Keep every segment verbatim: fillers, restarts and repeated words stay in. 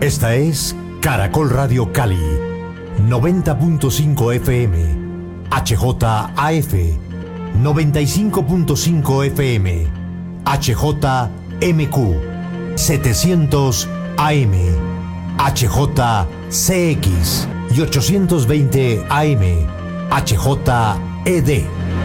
Esta es Caracol Radio Cali, noventa punto cinco F M, H J A F, noventa y cinco punto cinco F M, H J M Q, setecientos A M, H J C X y ochocientos veinte A M, H J E D.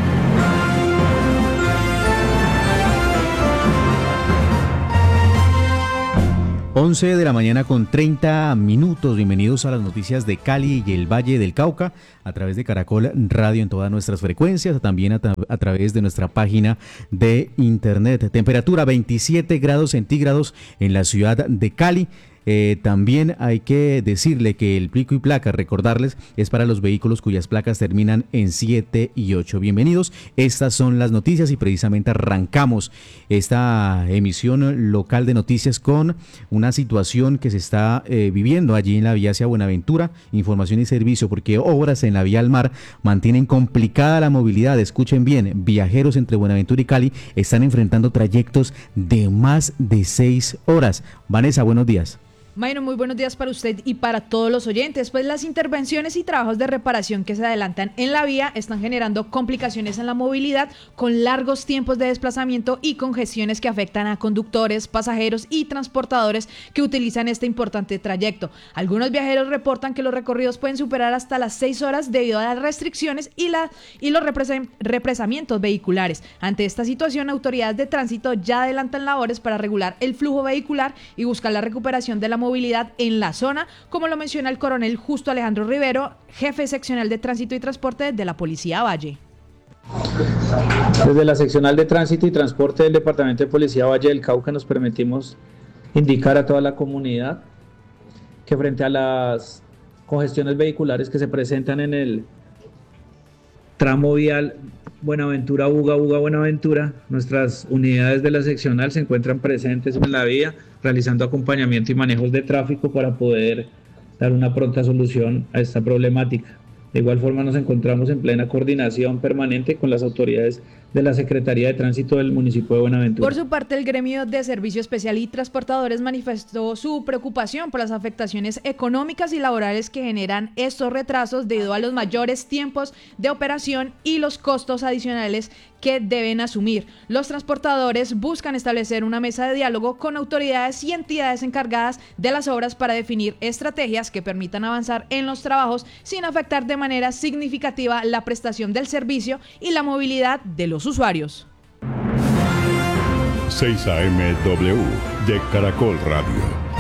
once de la mañana con treinta minutos. Bienvenidos a las noticias de Cali y el Valle del Cauca a través de Caracol Radio en todas nuestras frecuencias, también a, tra- a través de nuestra página de internet. Temperatura veintisiete grados centígrados en la ciudad de Cali. Eh, también hay que decirle que el pico y placa, recordarles, es para los vehículos cuyas placas terminan en siete y ocho. Bienvenidos, estas son las noticias y precisamente arrancamos esta emisión local de noticias con una situación que se está eh, viviendo allí en la vía hacia Buenaventura, información y servicio, porque obras en la vía al mar mantienen complicada la movilidad. Escuchen bien, viajeros entre Buenaventura y Cali están enfrentando trayectos de más de seis horas. Vanessa, buenos días. Mayro, muy buenos días para usted y para todos los oyentes. Pues las intervenciones y trabajos de reparación que se adelantan en la vía están generando complicaciones en la movilidad con largos tiempos de desplazamiento y congestiones que afectan a conductores, pasajeros y transportadores que utilizan este importante trayecto. Algunos viajeros reportan que los recorridos pueden superar hasta las seis horas debido a las restricciones y, la, y los represa- represamientos vehiculares. Ante esta situación, autoridades de tránsito ya adelantan labores para regular el flujo vehicular y buscar la recuperación de la movilidad movilidad en la zona, como lo menciona el coronel Justo Alejandro Rivero, jefe seccional de Tránsito y Transporte de la Policía Valle. Desde la seccional de Tránsito y Transporte del Departamento de Policía Valle del Cauca nos permitimos indicar a toda la comunidad que frente a las congestiones vehiculares que se presentan en el tramo vial Buenaventura, Buga, Buga, Buenaventura, nuestras unidades de la seccional se encuentran presentes en la vía, realizando acompañamiento y manejos de tráfico para poder dar una pronta solución a esta problemática. De igual forma nos encontramos en plena coordinación permanente con las autoridades de la Secretaría de Tránsito del municipio de Buenaventura. Por su parte, el gremio de Servicio Especial y Transportadores manifestó su preocupación por las afectaciones económicas y laborales que generan estos retrasos debido a los mayores tiempos de operación y los costos adicionales que deben asumir. Los transportadores buscan establecer una mesa de diálogo con autoridades y entidades encargadas de las obras para definir estrategias que permitan avanzar en los trabajos sin afectar de manera significativa la prestación del servicio y la movilidad de los usuarios. seis A M W de Caracol Radio.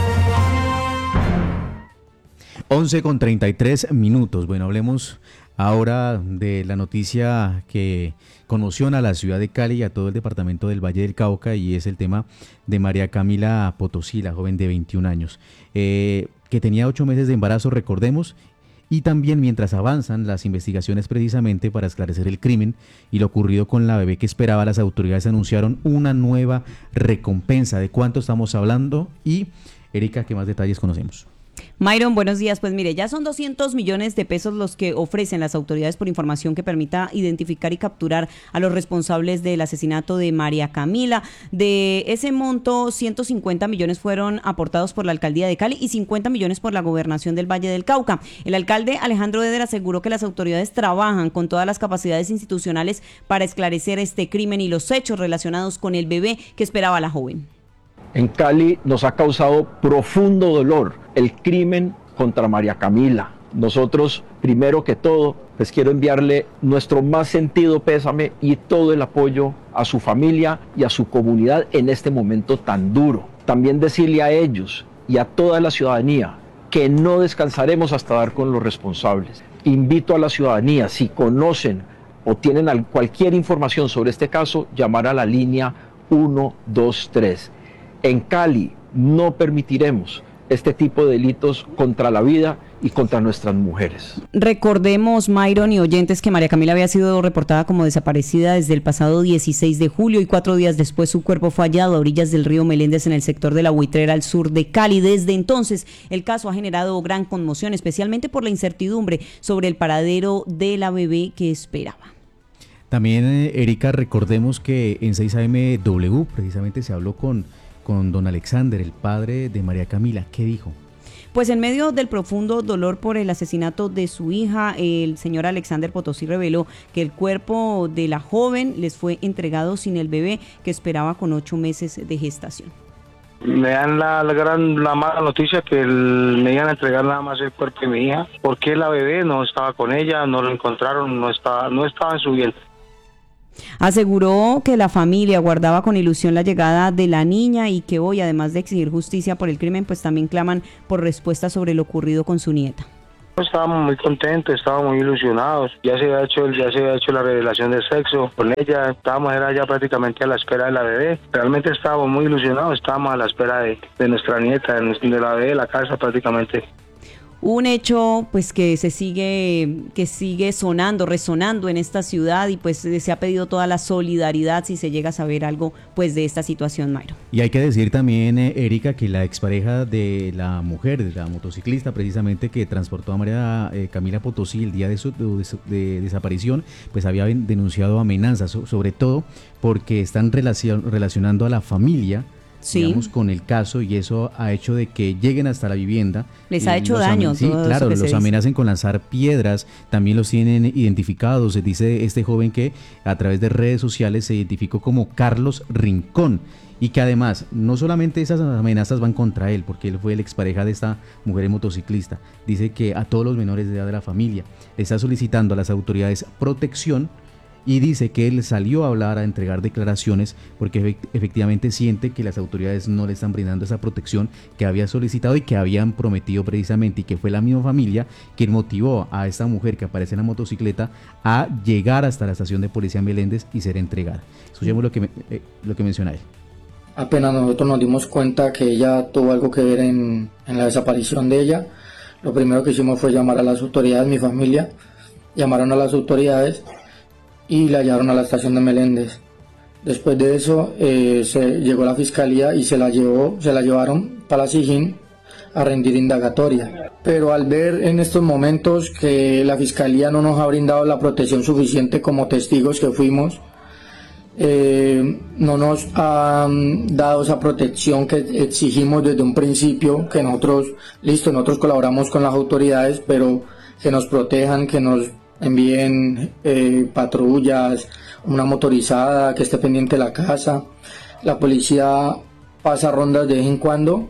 once con treinta y tres minutos. Bueno, hablemos ahora de la noticia que conmociona a la ciudad de Cali y a todo el departamento del Valle del Cauca, y es el tema de María Camila Potosí, la joven de veintiún años, eh, que tenía ocho meses de embarazo, recordemos, y también mientras avanzan las investigaciones precisamente para esclarecer el crimen y lo ocurrido con la bebé que esperaba, las autoridades anunciaron una nueva recompensa. ¿De cuánto estamos hablando? Y Erika, ¿qué más detalles conocemos? Myron, buenos días. Pues mire, ya son doscientos millones de pesos los que ofrecen las autoridades por información que permita identificar y capturar a los responsables del asesinato de María Camila. De ese monto, ciento cincuenta millones fueron aportados por la alcaldía de Cali y cincuenta millones por la gobernación del Valle del Cauca. El alcalde Alejandro Eder aseguró que las autoridades trabajan con todas las capacidades institucionales para esclarecer este crimen y los hechos relacionados con el bebé que esperaba la joven. En Cali nos ha causado profundo dolor el crimen contra María Camila. Nosotros, primero que todo, pues quiero enviarle nuestro más sentido pésame y todo el apoyo a su familia y a su comunidad en este momento tan duro. También decirle a ellos y a toda la ciudadanía que no descansaremos hasta dar con los responsables. Invito a la ciudadanía, si conocen o tienen cualquier información sobre este caso, llamar a la línea uno dos tres. En Cali no permitiremos este tipo de delitos contra la vida y contra nuestras mujeres. Recordemos, Myron y oyentes, que María Camila había sido reportada como desaparecida desde el pasado dieciséis de julio y cuatro días después su cuerpo fue hallado a orillas del río Meléndez en el sector de La Buitrera al sur de Cali. Desde entonces el caso ha generado gran conmoción, especialmente por la incertidumbre sobre el paradero de la bebé que esperaba. También, Erika, recordemos que en seis A M W precisamente se habló con con don Alexander, el padre de María Camila. ¿Qué dijo? Pues en medio del profundo dolor por el asesinato de su hija, el señor Alexander Potosí reveló que el cuerpo de la joven les fue entregado sin el bebé que esperaba con ocho meses de gestación. Me dan la, la gran la mala noticia que el, me iban a entregar nada más el cuerpo de mi hija, porque la bebé no estaba con ella, no lo encontraron, no estaba, no estaba en su vientre. Aseguró que la familia guardaba con ilusión la llegada de la niña y que hoy, además de exigir justicia por el crimen, pues también claman por respuestas sobre lo ocurrido con su nieta. Estábamos muy contentos, estábamos muy ilusionados. Ya se había hecho, ya se había hecho la revelación del sexo con ella. Estábamos era ya prácticamente a la espera de la bebé. Realmente estábamos muy ilusionados, estábamos a la espera de, de nuestra nieta, de, de la bebé de la casa prácticamente. Un hecho pues que se sigue que sigue sonando, resonando en esta ciudad y pues se ha pedido toda la solidaridad si se llega a saber algo pues de esta situación, Mayro. Y hay que decir también, eh, Erika, que la expareja de la mujer, de la motociclista precisamente que transportó a María eh, Camila Potosí el día de su, de, su, de desaparición, pues había denunciado amenazas, so, sobre todo porque están relacion, relacionando a la familia, sí, digamos, con el caso, y eso ha hecho de que lleguen hasta la vivienda. Les ha hecho daño. Sí, claro, los amenacen con lanzar piedras, también los tienen identificados. Se dice este joven que a través de redes sociales se identificó como Carlos Rincón, y que además no solamente esas amenazas van contra él, porque él fue el expareja de esta mujer motociclista. Dice que a todos los menores de edad de la familia le está solicitando a las autoridades protección, y dice que él salió a hablar, a entregar declaraciones, porque efectivamente siente que las autoridades no le están brindando esa protección que había solicitado y que habían prometido precisamente, y que fue la misma familia quien motivó a esta mujer que aparece en la motocicleta a llegar hasta la estación de policía Meléndez y ser entregada. Escuchemos lo que, eh, lo que menciona él. Apenas nosotros nos dimos cuenta que ella tuvo algo que ver en, en la desaparición de ella, lo primero que hicimos fue llamar a las autoridades, mi familia, llamaron a las autoridades y la llevaron a la estación de Meléndez. Después de eso eh, se llegó a la fiscalía y se la llevó, se la llevaron para la Sijín a rendir indagatoria. Pero al ver en estos momentos que la fiscalía no nos ha brindado la protección suficiente como testigos que fuimos, eh, no nos han dado esa protección que exigimos desde un principio, que nosotros, listo, nosotros colaboramos con las autoridades, pero que nos protejan, que nos envíen eh, patrullas, una motorizada que esté pendiente de la casa. La policía pasa rondas de vez en cuando.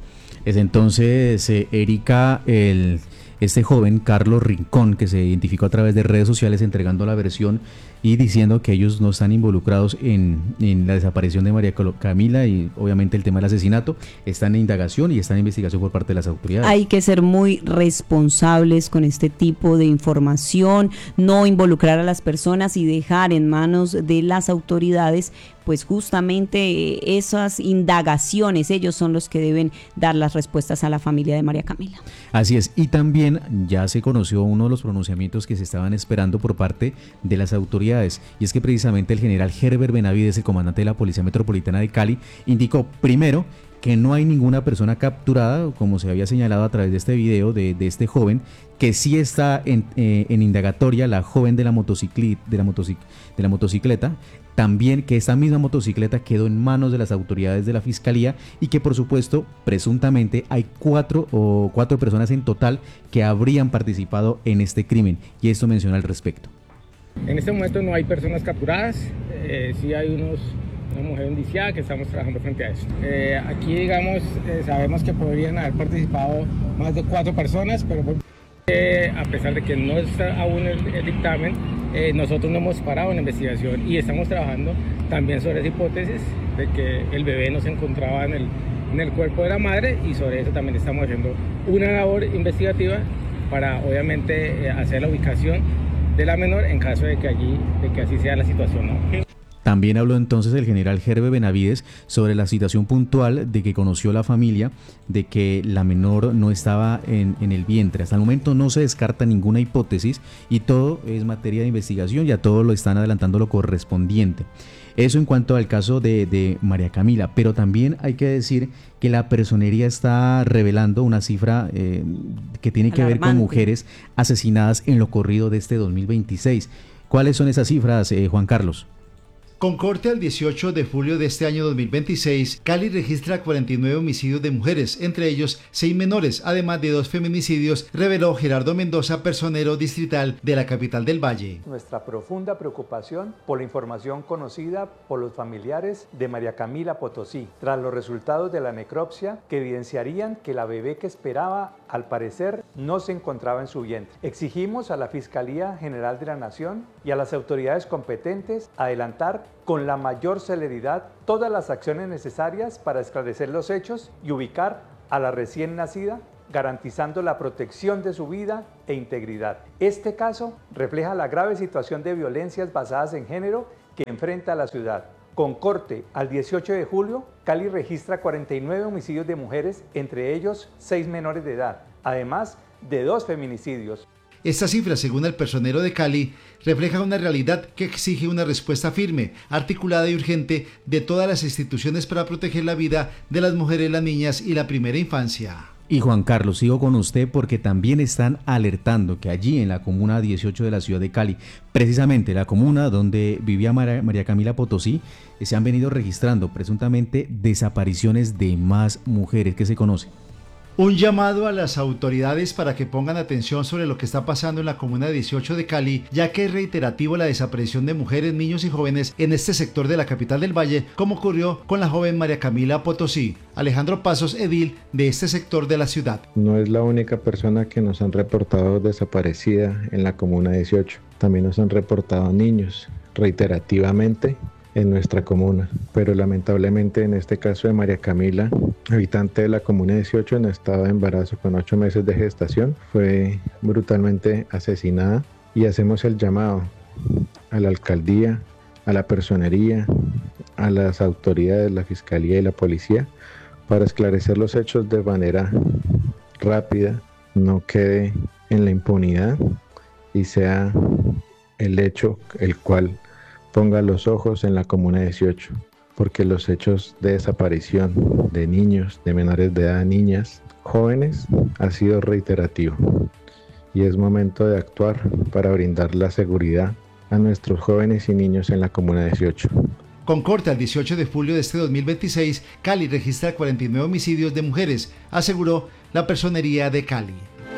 Es entonces, eh, Erika, el, este joven Carlos Rincón, que se identificó a través de redes sociales entregando la versión y diciendo que ellos no están involucrados en, en la desaparición de María Camila, y obviamente el tema del asesinato está en indagación y está en investigación por parte de las autoridades. Hay que ser muy responsables con este tipo de información, no involucrar a las personas y dejar en manos de las autoridades pues justamente esas indagaciones. Ellos son los que deben dar las respuestas a la familia de María Camila. Así es, y también ya se conoció uno de los pronunciamientos que se estaban esperando por parte de las autoridades, y es que precisamente el general Herbert Benavides, el comandante de la Policía Metropolitana de Cali, indicó primero que no hay ninguna persona capturada, como se había señalado a través de este video de, de este joven, que sí está en, eh, en indagatoria la joven de la, motocicli, de, la motocic, de la motocicleta, también que esta misma motocicleta quedó en manos de las autoridades de la Fiscalía, y que por supuesto, presuntamente hay cuatro o cuatro personas en total que habrían participado en este crimen, y esto menciona al respecto. En este momento no hay personas capturadas, eh, sí hay unos... una mujer indiciada que estamos trabajando frente a eso. Eh, aquí, digamos, eh, sabemos que podrían haber participado más de cuatro personas, pero eh, a pesar de que no está aún el, el dictamen, eh, nosotros no hemos parado en la investigación y estamos trabajando también sobre esa hipótesis de que el bebé no se encontraba en el, en el cuerpo de la madre, y sobre eso también estamos haciendo una labor investigativa para, obviamente, eh, hacer la ubicación de la menor en caso de que allí, de que así sea la situación, ¿no? También habló entonces el general Herbert Benavides sobre la situación puntual de que conoció la familia, de que la menor no estaba en, en el vientre. Hasta el momento no se descarta ninguna hipótesis y todo es materia de investigación, ya todo lo están adelantando lo correspondiente. Eso en cuanto al caso de, de María Camila, pero también hay que decir que la personería está revelando una cifra eh, que tiene que Alarmante. ver con mujeres asesinadas en lo corrido de este dos mil veintiséis. ¿Cuáles son esas cifras, eh, Juan Carlos? Con corte al dieciocho de julio de este año dos mil veintiséis, Cali registra cuarenta y nueve homicidios de mujeres, entre ellos seis menores, además de dos feminicidios, reveló Gerardo Mendoza, personero distrital de la capital del Valle. Nuestra profunda preocupación por la información conocida por los familiares de María Camila Potosí, tras los resultados de la necropsia que evidenciarían que la bebé que esperaba, al parecer, no se encontraba en su vientre. Exigimos a la Fiscalía General de la Nación y a las autoridades competentes adelantar con la mayor celeridad todas las acciones necesarias para esclarecer los hechos y ubicar a la recién nacida, garantizando la protección de su vida e integridad. Este caso refleja la grave situación de violencias basadas en género que enfrenta la ciudad. Con corte al dieciocho de julio, Cali registra cuarenta y nueve homicidios de mujeres, entre ellos seis menores de edad, además de dos feminicidios. Esta cifra, según el personero de Cali, refleja una realidad que exige una respuesta firme, articulada y urgente de todas las instituciones para proteger la vida de las mujeres, las niñas y la primera infancia. Y Juan Carlos, sigo con usted porque también están alertando que allí en la comuna dieciocho de la ciudad de Cali, precisamente la comuna donde vivía María Camila Potosí, se han venido registrando presuntamente desapariciones de más mujeres. ¿Qué se conoce? Un llamado a las autoridades para que pongan atención sobre lo que está pasando en la comuna dieciocho de Cali, ya que es reiterativo la desaparición de mujeres, niños y jóvenes en este sector de la capital del Valle, como ocurrió con la joven María Camila Potosí. Alejandro Pasos, edil de este sector de la ciudad. No es la única persona que nos han reportado desaparecida en la comuna dieciocho. También nos han reportado niños reiterativamente en nuestra comuna, pero lamentablemente en este caso de María Camila, habitante de la comuna dieciocho en estado de embarazo con ocho meses de gestación, fue brutalmente asesinada, y hacemos el llamado a la alcaldía, a la personería, a las autoridades, la fiscalía y la policía para esclarecer los hechos de manera rápida, no quede en la impunidad y sea el hecho el cual ponga los ojos en la comuna dieciocho, porque los hechos de desaparición de niños, de menores de edad, niñas, jóvenes, ha sido reiterativo y es momento de actuar para brindar la seguridad a nuestros jóvenes y niños en la comuna dieciocho. Con corte al dieciocho de julio de este dos mil veintiséis, Cali registra cuarenta y nueve homicidios de mujeres, aseguró la personería de Cali.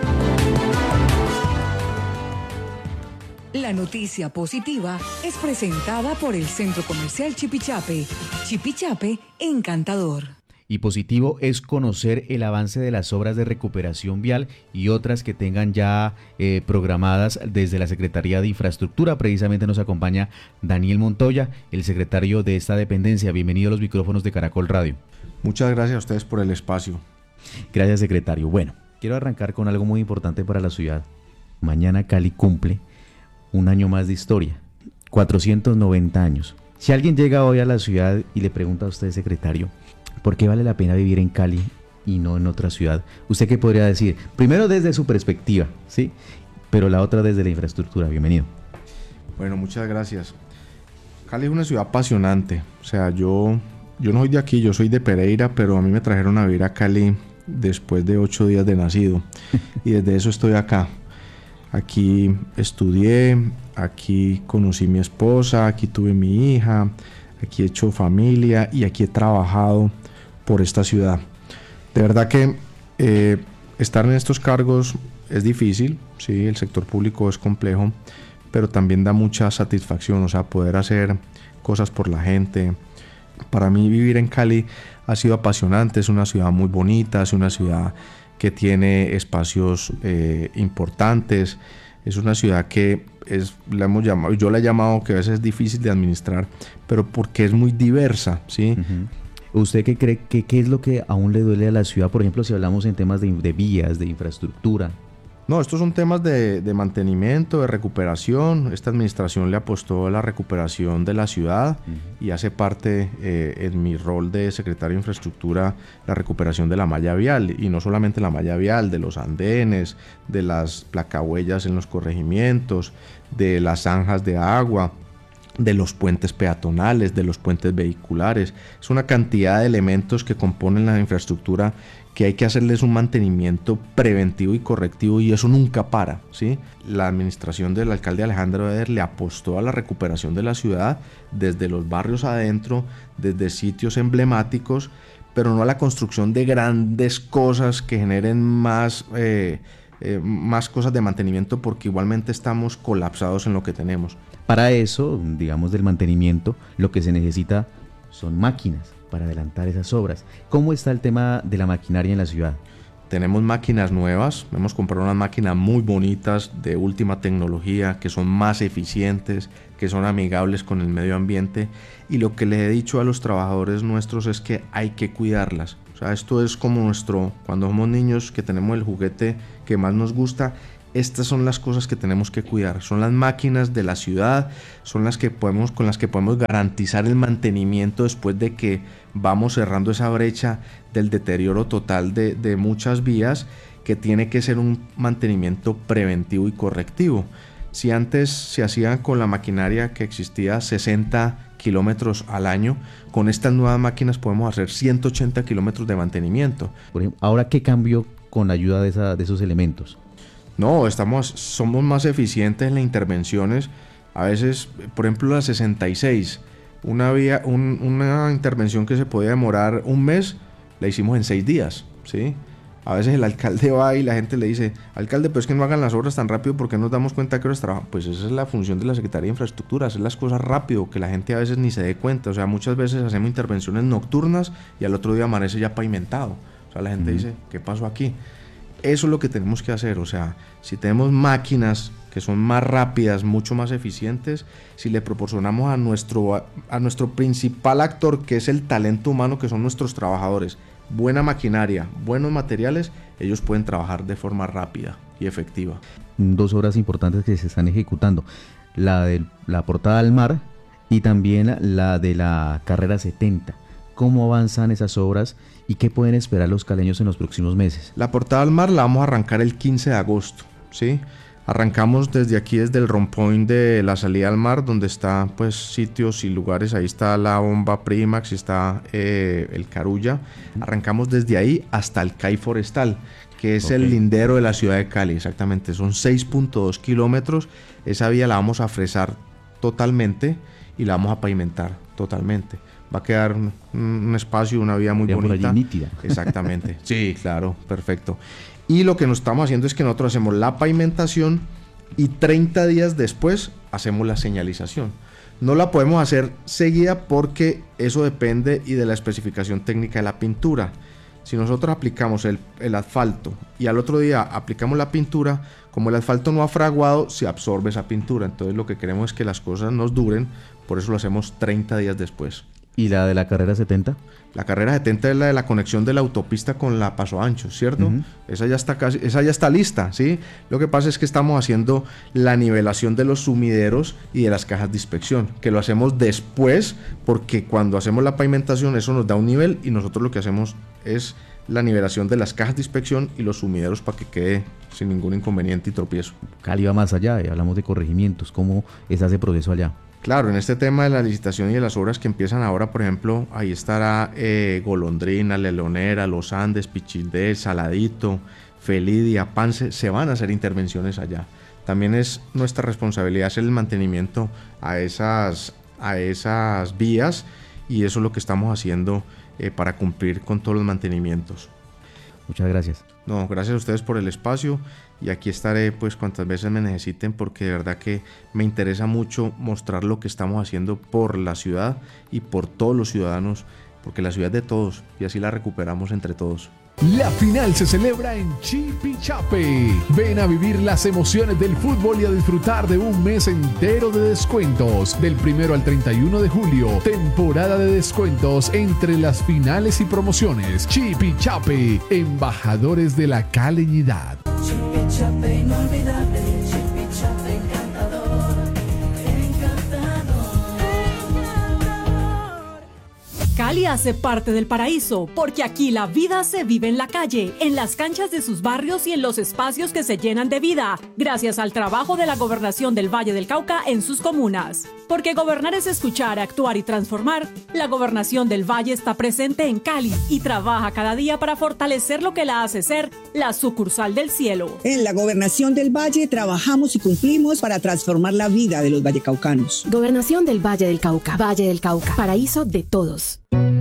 La noticia positiva es presentada por el Centro Comercial Chipichape. Chipichape, encantador. Y positivo es conocer el avance de las obras de recuperación vial y otras que tengan ya eh, programadas desde la Secretaría de Infraestructura. Precisamente nos acompaña Daniel Montoya, el secretario de esta dependencia. Bienvenido a los micrófonos de Caracol Radio. Muchas gracias a ustedes por el espacio. Gracias, secretario. Bueno, quiero arrancar con algo muy importante para la ciudad. Mañana Cali cumple un año más de historia, cuatrocientos noventa años. Si alguien llega hoy a la ciudad y le pregunta a usted, secretario, ¿por qué vale la pena vivir en Cali y no en otra ciudad? ¿Usted qué podría decir? Primero desde su perspectiva, ¿sí? Pero la otra desde la infraestructura. Bienvenido. Bueno, muchas gracias. Cali es una ciudad apasionante. O sea, yo, yo no soy de aquí, yo soy de Pereira, pero a mí me trajeron a vivir a Cali después de ocho días de nacido. Y desde eso estoy acá. Aquí estudié, aquí conocí a mi esposa, aquí tuve mi hija, aquí he hecho familia y aquí he trabajado por esta ciudad. De verdad que eh, estar en estos cargos es difícil, sí, el sector público es complejo, pero también da mucha satisfacción, o sea, poder hacer cosas por la gente. Para mí vivir en Cali ha sido apasionante, es una ciudad muy bonita, es una ciudad que tiene espacios eh, importantes, es una ciudad que es, la hemos llamado, yo la he llamado que a veces es difícil de administrar, pero porque es muy diversa, ¿sí? Uh-huh. ¿Usted qué cree que qué es lo que aún le duele a la ciudad, por ejemplo, si hablamos en temas de, de vías, de infraestructura? No, estos son temas de, de mantenimiento, de recuperación. Esta administración le apostó a la recuperación de la ciudad uh-huh. y hace parte eh, en mi rol de secretario de infraestructura la recuperación de la malla vial, y no solamente la malla vial, de los andenes, de las placahuellas en los corregimientos, de las zanjas de agua, de los puentes peatonales, de los puentes vehiculares. Es una cantidad de elementos que componen la infraestructura que hay que hacerles un mantenimiento preventivo y correctivo, y eso nunca para, ¿sí? La administración del alcalde Alejandro Eder le apostó a la recuperación de la ciudad desde los barrios adentro, desde sitios emblemáticos, pero no a la construcción de grandes cosas que generen más, eh, eh, más cosas de mantenimiento, porque igualmente estamos colapsados en lo que tenemos. Para eso, digamos, del mantenimiento, lo que se necesita son máquinas para adelantar esas obras. ¿Cómo está el tema de la maquinaria en la ciudad? Tenemos máquinas nuevas, hemos comprado unas máquinas muy bonitas de última tecnología, que son más eficientes, que son amigables con el medio ambiente, y lo que les he dicho a los trabajadores nuestros es que hay que cuidarlas. O sea, esto es como nuestro, cuando somos niños que tenemos el juguete que más nos gusta, estas son las cosas que tenemos que cuidar, son las máquinas de la ciudad, son las que podemos, con las que podemos garantizar el mantenimiento después de que vamos cerrando esa brecha del deterioro total de, de muchas vías, que tiene que ser un mantenimiento preventivo y correctivo. Si antes se hacía con la maquinaria que existía sesenta kilómetros al año, con estas nuevas máquinas podemos hacer ciento ochenta kilómetros de mantenimiento. Por ejemplo, ¿ahora qué cambió con la ayuda de, esa, de esos elementos? No, estamos, somos más eficientes en las intervenciones. A veces, por ejemplo, la sesenta y seis, una, vía, un, una intervención que se podía demorar un mes, la hicimos en seis días, ¿sí? A veces el alcalde va y la gente le dice, alcalde, pues es que no hagan las obras tan rápido porque nos damos cuenta que horas trabajan. Pues esa es la función de la Secretaría de Infraestructura, hacer las cosas rápido, que la gente a veces ni se dé cuenta. O sea, muchas veces hacemos intervenciones nocturnas y al otro día amanece ya pavimentado. O sea, la gente uh-huh. dice, ¿qué pasó aquí? Eso es lo que tenemos que hacer. O sea, si tenemos máquinas que son más rápidas, mucho más eficientes, si le proporcionamos a nuestro, a nuestro principal actor, que es el talento humano, que son nuestros trabajadores, buena maquinaria, buenos materiales, ellos pueden trabajar de forma rápida y efectiva. Dos obras importantes que se están ejecutando, la de la portada al mar y también la de la carrera setenta. ¿Cómo avanzan esas obras y qué pueden esperar los caleños en los próximos meses? La portada al mar la vamos a arrancar el quince de agosto, ¿sí? Arrancamos desde aquí, desde el rompoint de la salida al mar, donde está pues sitios y lugares. Ahí está la bomba Primax y está eh, el Carulla. Arrancamos desde ahí hasta el C A I forestal, que es okay. el lindero de la ciudad de Cali, exactamente. Son seis punto dos kilómetros. Esa vía la vamos a fresar totalmente y la vamos a pavimentar totalmente. Va a quedar un, un espacio, una vía muy Digamos bonita. Allí nítida. Exactamente. Sí, claro, perfecto. Y lo que nos estamos haciendo es que nosotros hacemos la pavimentación y treinta días después hacemos la señalización. No la podemos hacer seguida porque eso depende y de la especificación técnica de la pintura. Si nosotros aplicamos el, el asfalto y al otro día aplicamos la pintura, como el asfalto no ha fraguado, se absorbe esa pintura. Entonces lo que queremos es que las cosas nos duren, por eso lo hacemos treinta días después. ¿Y la de la carrera setenta? La carrera setenta es la de la conexión de la autopista con la Paso Ancho, ¿cierto? Uh-huh. Esa ya está casi, esa ya está lista, ¿sí? Lo que pasa es que estamos haciendo la nivelación de los sumideros y de las cajas de inspección, que lo hacemos después, porque cuando hacemos la pavimentación eso nos da un nivel y nosotros lo que hacemos es la nivelación de las cajas de inspección y los sumideros para que quede sin ningún inconveniente y tropiezo. Cali va más allá y hablamos de corregimientos. ¿Cómo es ese proceso allá? Claro, en este tema de la licitación y de las obras que empiezan ahora, por ejemplo, ahí estará eh, Golondrina, Lelonera, Los Andes, Pichildé, Saladito, Felidia, Pance, se van a hacer intervenciones allá. También es nuestra responsabilidad hacer el mantenimiento a esas, a esas vías y eso es lo que estamos haciendo eh, para cumplir con todos los mantenimientos. Muchas gracias. No, gracias a ustedes por el espacio y aquí estaré pues cuantas veces me necesiten porque de verdad que me interesa mucho mostrar lo que estamos haciendo por la ciudad y por todos los ciudadanos, porque la ciudad es de todos y así la recuperamos entre todos. La final se celebra en Chipichape. Ven a vivir las emociones del fútbol y a disfrutar de un mes entero de descuentos. Del primero al treinta y uno de julio, temporada de descuentos entre las finales y promociones. Chipichape, embajadores de la caleñidad. Chipichape inolvidable, Chipichape encantador, encantador, encantador. Cali hace parte del paraíso, porque aquí la vida se vive en la calle, en las canchas de sus barrios y en los espacios que se llenan de vida, gracias al trabajo de la Gobernación del Valle del Cauca en sus comunas. Porque gobernar es escuchar, actuar y transformar, la Gobernación del Valle está presente en Cali y trabaja cada día para fortalecer lo que la hace ser la sucursal del cielo. En la Gobernación del Valle trabajamos y cumplimos para transformar la vida de los vallecaucanos. Gobernación del Valle del Cauca. Valle del Cauca. Paraíso de todos.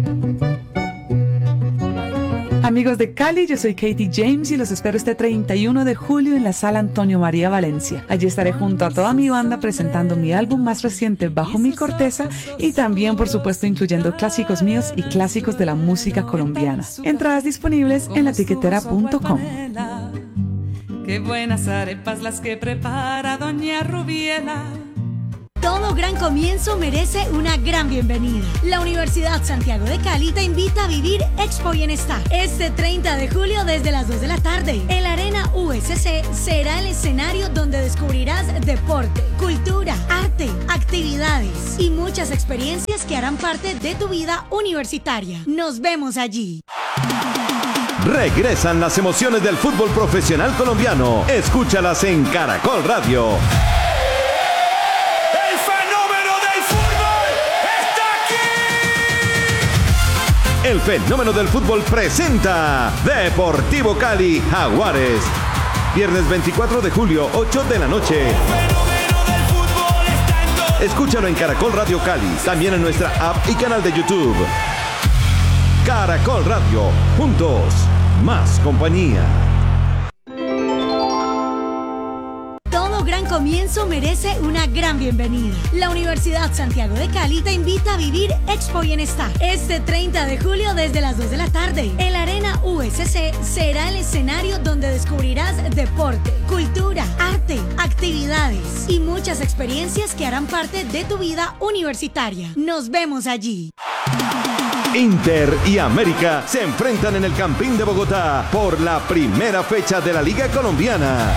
Amigos de Cali, yo soy Katie James y los espero este treinta y uno de julio en la Sala Antonio María Valencia. Allí estaré junto a toda mi banda presentando mi álbum más reciente, Bajo mi Corteza, y también, por supuesto, incluyendo clásicos míos y clásicos de la música colombiana. Entradas disponibles en la tiquetera punto com. Qué buenas arepas las que prepara doña Rubiela. Todo gran comienzo merece una gran bienvenida. La Universidad Santiago de Cali te invita a vivir Expo Bienestar. Este treinta de julio desde las dos de la tarde. El Arena U S C será el escenario donde descubrirás deporte, cultura, arte, actividades y muchas experiencias que harán parte de tu vida universitaria. Nos vemos allí. Regresan las emociones del fútbol profesional colombiano. Escúchalas en Caracol Radio. El fenómeno del fútbol presenta Deportivo Cali Jaguares. Viernes veinticuatro de julio, ocho de la noche. Escúchalo en Caracol Radio Cali, también en nuestra app y canal de YouTube. Caracol Radio, juntos, más compañía. Gran comienzo merece una gran bienvenida. La Universidad Santiago de Cali te invita a vivir Expo Bienestar. Este treinta de julio desde las dos de la tarde. El Arena U S C será el escenario donde descubrirás deporte, cultura, arte, actividades y muchas experiencias que harán parte de tu vida universitaria. Nos vemos allí. Inter y América se enfrentan en el Campín de Bogotá por la primera fecha de la Liga Colombiana.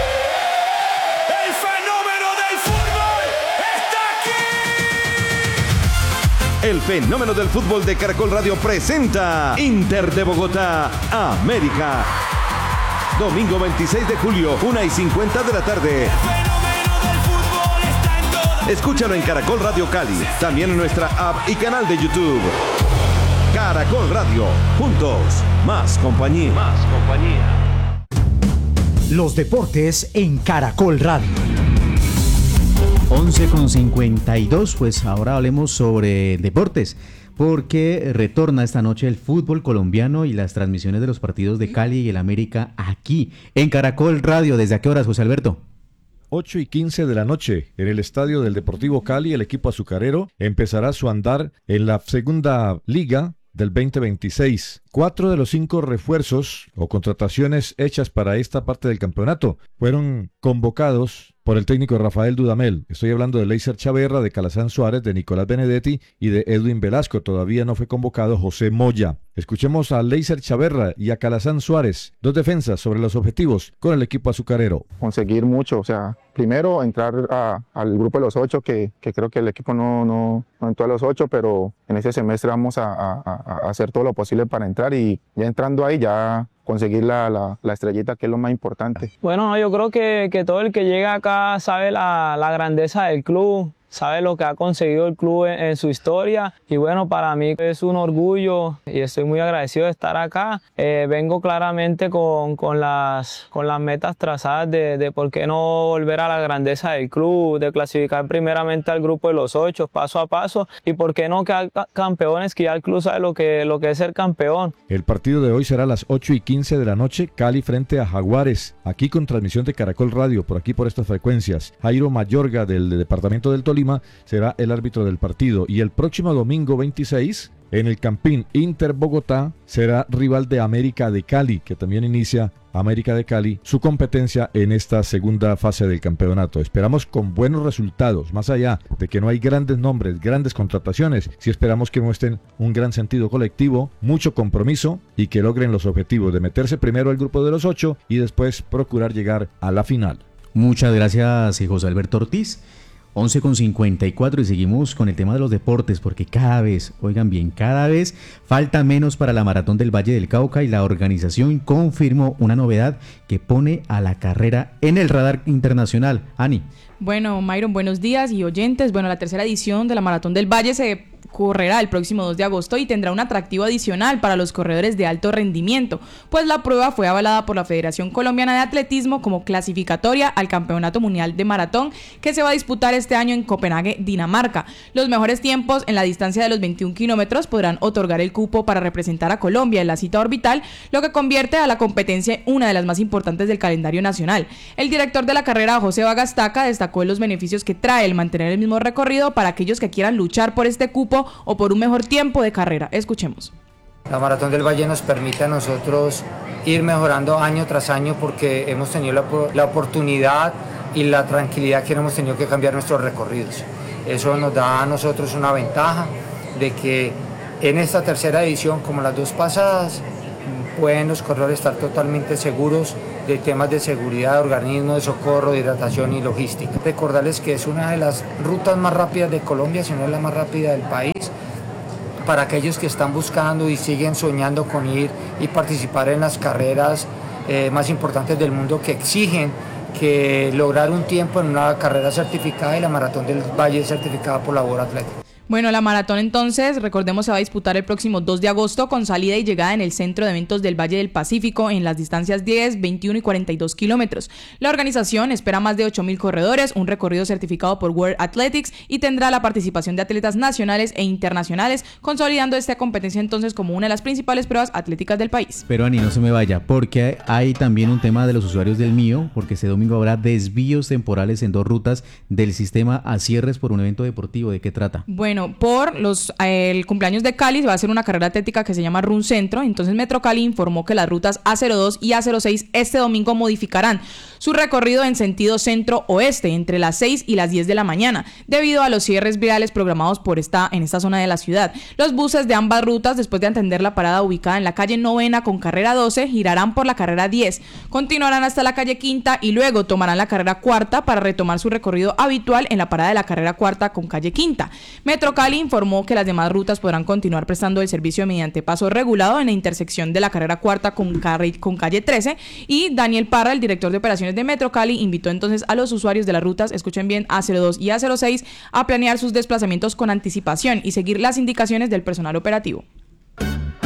El fenómeno del fútbol de Caracol Radio presenta Inter de Bogotá, América. Domingo veintiséis de julio, una y cincuenta de la tarde. Escúchalo en Caracol Radio Cali, también en nuestra app y canal de YouTube. Caracol Radio, juntos, más compañía. Más compañía. Los deportes en Caracol Radio. once con cincuenta y dos, pues ahora hablemos sobre deportes, porque retorna esta noche el fútbol colombiano y las transmisiones de los partidos de Cali y el América aquí, en Caracol Radio. ¿Desde a qué horas, José Alberto? ocho y quince de la noche, en el estadio del Deportivo Cali, el equipo azucarero empezará su andar en la segunda liga del veinte veintiséis. Cuatro de los cinco refuerzos o contrataciones hechas para esta parte del campeonato fueron convocados por el técnico Rafael Dudamel. Estoy hablando de Leiser Chaverra, de Calazán Suárez, de Nicolás Benedetti y de Edwin Velasco. Todavía no fue convocado José Moya. Escuchemos a Leiser Chaverra y a Calazán Suárez, dos defensas sobre los objetivos con el equipo azucarero. Conseguir mucho, o sea, primero entrar a, al grupo de los ocho, que, que creo que el equipo no, no, no entró a los ocho, pero en ese semestre vamos a, a, a hacer todo lo posible para entrar y ya entrando ahí ya conseguir la, la, la estrellita, que es lo más importante. Bueno, yo creo que, que todo el que llega acá sabe la, la grandeza del club, sabe lo que ha conseguido el club en, en su historia y bueno, para mí es un orgullo y estoy muy agradecido de estar acá. Eh, vengo claramente con, con, las, con las metas trazadas de, de por qué no volver a la grandeza del club, de clasificar primeramente al grupo de los ocho paso a paso y por qué no quedar campeones, que ya el club sabe lo que, lo que es ser campeón. El partido de hoy será a las ocho y quince de la noche, Cali frente a Jaguares, aquí con transmisión de Caracol Radio, por aquí por estas frecuencias. Jairo Mayorga del, del departamento del Tolima será el árbitro del partido y el próximo domingo veintiséis en el Campín Inter Bogotá será rival de América de Cali, que también inicia América de Cali su competencia en esta segunda fase del campeonato. Esperamos con buenos resultados, más allá de que no hay grandes nombres, grandes contrataciones, sí esperamos que muestren un gran sentido colectivo, mucho compromiso y que logren los objetivos de meterse primero al grupo de los ocho y después procurar llegar a la final. Muchas gracias, José Alberto Ortiz. once con cincuenta y cuatro y seguimos con el tema de los deportes porque cada vez, oigan bien, cada vez falta menos para la Maratón del Valle del Cauca y la organización confirmó una novedad que pone a la carrera en el radar internacional. Ani. Bueno, Myron, buenos días y oyentes. Bueno, la tercera edición de la Maratón del Valle se correrá el próximo dos de agosto y tendrá un atractivo adicional para los corredores de alto rendimiento, pues la prueba fue avalada por la Federación Colombiana de Atletismo como clasificatoria al Campeonato Mundial de Maratón que se va a disputar este año en Copenhague, Dinamarca. Los mejores tiempos en la distancia de los veintiún kilómetros podrán otorgar el cupo para representar a Colombia en la cita orbital, lo que convierte a la competencia en una de las más importantes del calendario nacional. El director de la carrera, José Bagastaca, destacó los beneficios que trae el mantener el mismo recorrido para aquellos que quieran luchar por este cupo o por un mejor tiempo de carrera. Escuchemos. La Maratón del Valle nos permite a nosotros ir mejorando año tras año porque hemos tenido la, la oportunidad y la tranquilidad que no hemos tenido que cambiar nuestros recorridos. Eso nos da a nosotros una ventaja de que en esta tercera edición, como las dos pasadas, pueden los corredores estar totalmente seguros de temas de seguridad, de organismo, de socorro, de hidratación y logística. Recordarles que es una de las rutas más rápidas de Colombia, si no es la más rápida del país, para aquellos que están buscando y siguen soñando con ir y participar en las carreras eh, más importantes del mundo que exigen que lograr un tiempo en una carrera certificada, y la Maratón del Valle es certificada por la World Athletics. Bueno, la maratón entonces, recordemos, se va a disputar el próximo dos de agosto con salida y llegada en el Centro de Eventos del Valle del Pacífico en las distancias diez, veintiuno y cuarenta y dos kilómetros. La organización espera más de ocho mil corredores, un recorrido certificado por World Athletics y tendrá la participación de atletas nacionales e internacionales, consolidando esta competencia entonces como una de las principales pruebas atléticas del país. Pero Ani, no se me vaya, porque hay también un tema de los usuarios del Mío, porque este domingo habrá desvíos temporales en dos rutas del sistema a cierres por un evento deportivo. ¿De qué trata? Bueno, por los eh, el cumpleaños de Cali va a ser una carrera atlética que se llama Run Centro. Entonces Metro Cali informó que las rutas A cero dos y A cero seis este domingo modificarán su recorrido en sentido centro-oeste entre las seis y las diez de la mañana, debido a los cierres viales programados por esta, en esta zona de la ciudad. Los buses de ambas rutas, después de atender la parada ubicada en la calle Novena con carrera doce, girarán por la carrera diez, continuarán hasta la calle Quinta y luego tomarán la carrera Cuarta para retomar su recorrido habitual en la parada de la carrera Cuarta con calle Quinta. Metro Cali informó que las demás rutas podrán continuar prestando el servicio mediante paso regulado en la intersección de la carrera Cuarta con, con calle trece, y Daniel Parra, el director de operaciones de Metro Cali, invitó entonces a los usuarios de las rutas, escuchen bien, A cero dos y A cero seis, a planear sus desplazamientos con anticipación y seguir las indicaciones del personal operativo.